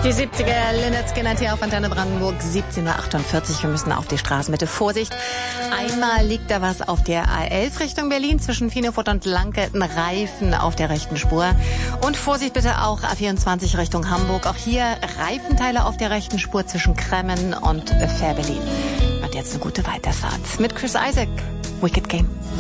Die 70er, Lynyrd Skynyrd hier auf Antenne Brandenburg, 17:48 Uhr. Wir müssen auf die Straßenmitte. Vorsicht, einmal liegt da was auf der A11 Richtung Berlin zwischen Fienefurt und Lanke, ein Reifen auf der rechten Spur. Und Vorsicht bitte auch A24 Richtung Hamburg. Auch hier Reifenteile auf der rechten Spur zwischen Kremmen und Fährberlin. Und jetzt eine gute Weiterfahrt mit Chris Isaak, Wicked Game.